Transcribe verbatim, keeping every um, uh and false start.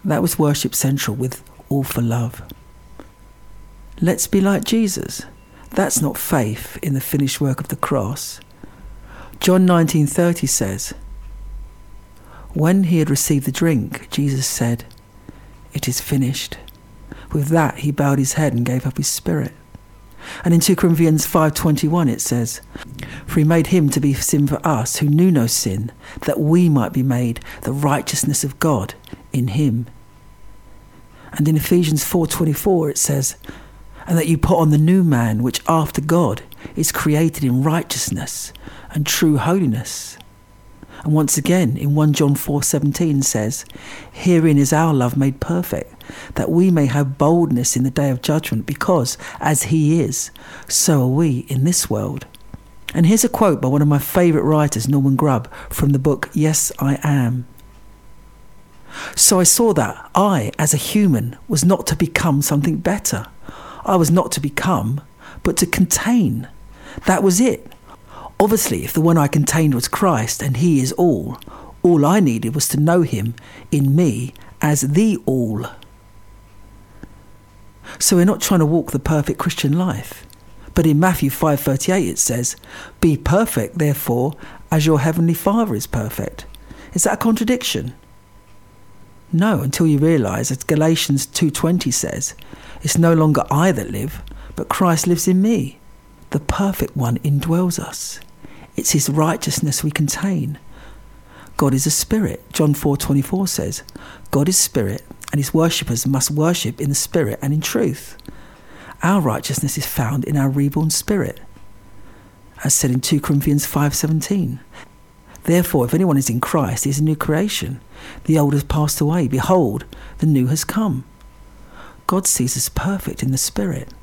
That was Worship Central with All for Love. Let's be like Jesus. That's not faith in the finished work of the cross. John nineteen thirty says, when he had received the drink, Jesus said, "It is finished." With that, he bowed his head and gave up his spirit. And in two Corinthians five twenty-one it says, "For he made him to be sin for us who knew no sin, that we might be made the righteousness of God in him." And in Ephesians four twenty-four it says, "And that you put on the new man, which after God is created in righteousness and true holiness." And once again in First John four seventeen says, "Herein is our love made perfect, that we may have boldness in the day of judgment, because as he is, so are we in this world." And here's a quote by one of my favourite writers, Norman Grubb, from the book Yes, I Am. "So I saw that I, as a human, was not to become something better. I was not to become, but to contain. That was it. Obviously, if the one I contained was Christ and he is all, all I needed was to know him in me as the all." So we're not trying to walk the perfect Christian life. But in Matthew five thirty-eight it says, "Be perfect, therefore, as your heavenly Father is perfect." Is that a contradiction? No, until you realise, as Galatians two twenty says, "It's no longer I that live, but Christ lives in me. The perfect one indwells us. It's his righteousness we contain." God is a spirit. John four twenty-four says, "God is spirit, and his worshippers must worship in the spirit and in truth." Our righteousness is found in our reborn spirit, as said in two Corinthians five seventeen. "Therefore, if anyone is in Christ, he is a new creation. The old has passed away. Behold, the new has come." God sees us perfect in the spirit.